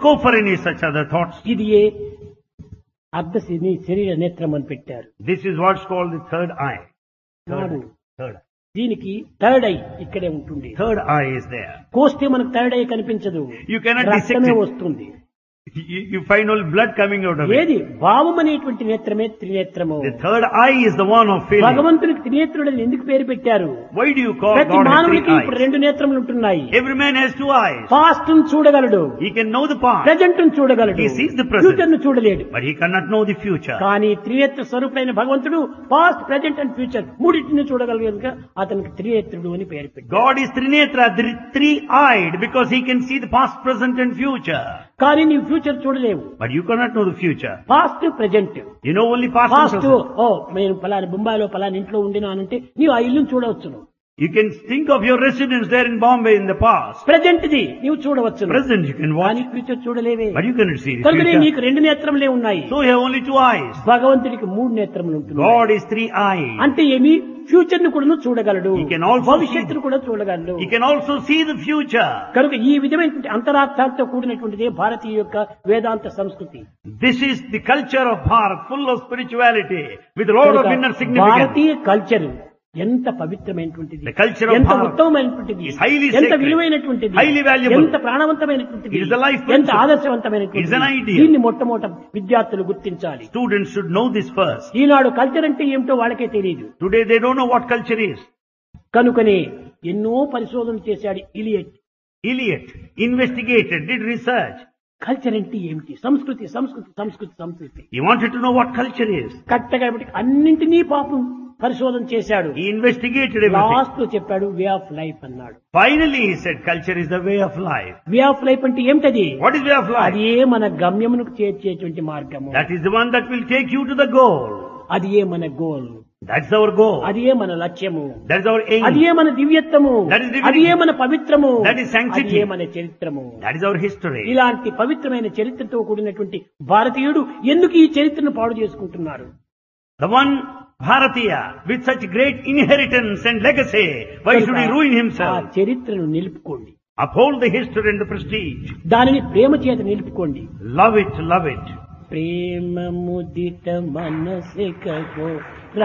scope for any such other thoughts. ఇది ఏ అర్ధ శరీర నేత్రం అని పెట్టారు. This is what's called the third eye. నాడు Third. దీనికి థర్డ్ ఐ ఇక్కడే ఉంటుంది. Third eye is there. కోస్తే మనకు థర్డ్ ఐ కనిపించదు. You cannot dissect రక్తమే it. వస్తుంది. You find all blood coming out of it. ఏది భావం అనేటువంటి నేత్రమే త్రినేత్రము. The third eye is the one of feeling. భగవంతునికి త్రినేత్రుడని ఎందుకు పేరు పెట్టారు? Why do you call ప్రతి God as three మానవునికి ఇప్పుడు eyes? రెండు నేత్రములు ఉంటున్నాయి. Every man has two eyes. Past ను చూడగలడు, He can know the past, present ను చూడగలడు, He sees the present. Future ను చూడలేడు. but he cannot know the future. కానీ త్రినేత్ర స్వరూపుడైన భగవంతుడు పాస్ట్, ప్రెజెంట్ అండ్ ఫ్యూచర్ మూడింటిని చూడగలడు కనుక అతనికి త్రినేత్రుడు అని పేరు పెట్టారు. God is Trinetra, three-eyed, because he can see the past, present and future. కానీ నీవు ఫ్యూచర్ చూడలేవు. But you cannot know the future. Past, present. You know only past and past present. నేను పలానా బొంబాయిలో పలానా ఇంట్లో ఉండినానంటే నీవు ఆ ఇల్లును చూడవచ్చును. You can think of your residence there in Bombay in the past. Present the నీవు చూడవచ్చును. Present you can watch, కానీ future చూడలేవే. but you cannot see the కనుకనే future. నీకు రెండు నేత్రములే ఉన్నాయి. So you have only two eyes. భగవంతుడికి మూడు నేత్రములు ఉంటున్నాయి. God is three-eyed. అంటే ఏమి ఫ్యూచర్ ను కూడా చూడగలడు, He can also భవిష్యత్తును కూడా చూడగలడు. He can also see the future. కనుక ఈ విధమైనటువంటి అంతరార్థాలతో కూడినటువంటిదే భారతీయ యొక్క వేదాంత సంస్కృతి. This is the culture of Bharat, full of spirituality, with a lot of inner significance. Bharatiya culture ఎంత పవిత్రమైనటువంటిది, The culture of ఎంత Bharat ఉత్తమమైనటువంటిది, is highly ఎంత sacred, విలువైనటువంటిది, highly valuable. ఎంత ప్రాణవంతమైనటువంటిది, It is a life ఎంత principle. ఆదర్శవంతమైనటువంటిది. It is an ideal. దీన్ని మొట్టమొదట విద్యార్థులు గుర్తించాలి. Students should know this first. Eenadu culture అంటే ఏమిటో వాళ్ళకే తెలియదు. Today they don't know what culture is. కనుకనే ఎన్నో పరిశోధనలు చేశాడు Elliot. Eliot investigated, did research. Culture అంటే ఏమిటి? సంస్కృతి, సంస్కృతి, సంస్కృతి, సంస్కృతి. He wanted to know what culture is. కరెక్ట్గా అన్నింటినీ పాపం పరిశోధన చేశాడు. He investigated everything. లాస్ట్ లో చెప్పాడు వే ఆఫ్ లైఫ్ అన్నాడు. Finally he said culture is the way of life. Way of life అంటే ఏమిటది? What is way of life? అది ఏ మన గమ్యమునకు చేర్చేటువంటి మార్గము. That is the one that will take you to the goal. అది ఏ మన goal. That's our goal. అది ఏ మన లక్ష్యము. That's our aim. అది ఏ మన దివ్యత్వము. That is divinity. అది ఏ మన పవిత్రము. That is sanctity. అది ఏ మన చరిత్రము. That is our history. ఇలాంటి పవిత్రమైన చరిత్రతో కూడినటువంటి భారతీయుడు ఎందుకు ఈ చరిత్రను పాడు చేసుకుంటున్నారు? The one Bharatiya with such great inheritance and legacy, why should he ruin ఆ himself? చరిత్రను నిలుపుకోండి. Uphold the history and the prestige. దానిని ప్రేమ చేత నిలుపుకోండి. Love it, love it. Prema ముదిత మనసికో